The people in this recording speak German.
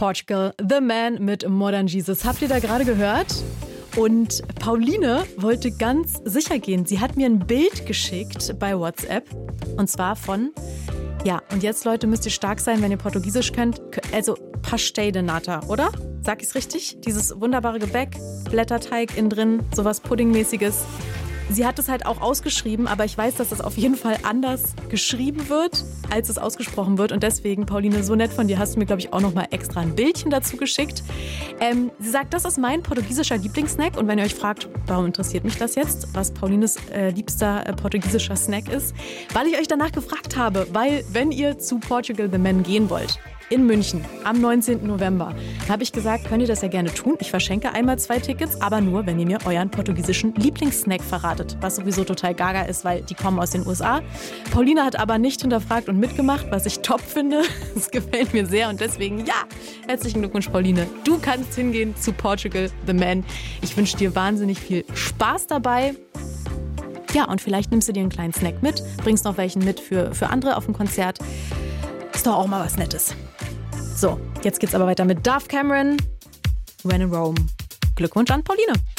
Portugal, The Man mit Modern Jesus. Habt ihr da gerade gehört? Und Pauline wollte ganz sicher gehen. Sie hat mir ein Bild geschickt bei WhatsApp. Und zwar von, ja, und jetzt Leute, müsst ihr stark sein, wenn ihr Portugiesisch könnt. Also Pastel de Nata, oder? Sag ich's richtig? Dieses wunderbare Gebäck, Blätterteig innen drin, sowas Puddingmäßiges. Sie hat es halt auch ausgeschrieben, aber ich weiß, dass es auf jeden Fall anders geschrieben wird, als es ausgesprochen wird. Und deswegen, Pauline, so nett von dir, hast du mir, glaube ich, auch noch mal extra ein Bildchen dazu geschickt. Sie sagt, das ist mein portugiesischer Lieblingssnack. Und wenn ihr euch fragt, warum interessiert mich das jetzt, was Paulines liebster portugiesischer Snack ist, weil ich euch danach gefragt habe, weil wenn ihr zu Portugal The Man gehen wollt, in München am 19. November, habe ich gesagt, könnt ihr das ja gerne tun. Ich verschenke einmal 2 Tickets, aber nur, wenn ihr mir euren portugiesischen Lieblingssnack verratet, was sowieso total gaga ist, weil die kommen aus den USA. Pauline hat aber nicht hinterfragt und mitgemacht, was ich top finde. Das gefällt mir sehr und deswegen, ja, herzlichen Glückwunsch, Pauline. Du kannst hingehen zu Portugal The Man. Ich wünsche dir wahnsinnig viel Spaß dabei. Ja, und vielleicht nimmst du dir einen kleinen Snack mit, bringst noch welchen mit für andere auf dem Konzert. Ist doch auch mal was Nettes. So, jetzt geht's aber weiter mit Dove Cameron, When in Rome. Glückwunsch an Pauline.